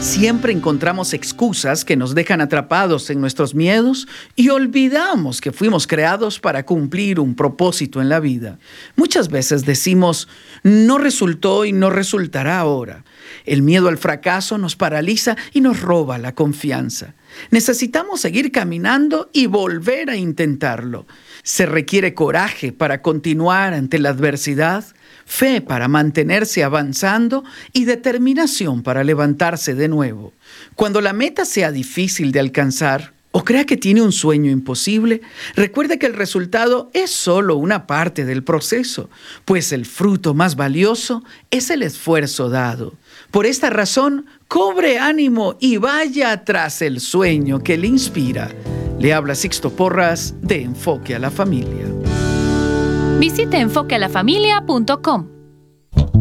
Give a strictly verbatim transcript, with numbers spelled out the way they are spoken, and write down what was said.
Siempre encontramos excusas que nos dejan atrapados en nuestros miedos y olvidamos que fuimos creados para cumplir un propósito en la vida. Muchas veces decimos, no resultó y no resultará ahora. El miedo al fracaso nos paraliza y nos roba la confianza. Necesitamos seguir caminando y volver a intentarlo. Se requiere coraje para continuar ante la adversidad, fe para mantenerse avanzando y determinación para levantarse de nuevo. Cuando la meta sea difícil de alcanzar o crea que tiene un sueño imposible, recuerde que el resultado es solo una parte del proceso, pues el fruto más valioso es el esfuerzo dado. Por esta razón, cobre ánimo y vaya tras el sueño que le inspira. Le habla Sixto Porras de Enfoque a la Familia. Visite enfoque a la familia punto com.